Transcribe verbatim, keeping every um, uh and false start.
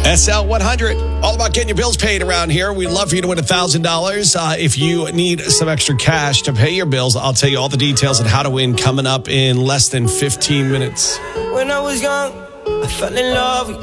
S L one hundred, all about getting your bills paid around here. We'd love for you to win one thousand dollars. Uh, if you need some extra cash to pay your bills, I'll tell you all the details on how to win coming up in less than fifteen minutes. When I was young, I fell in love with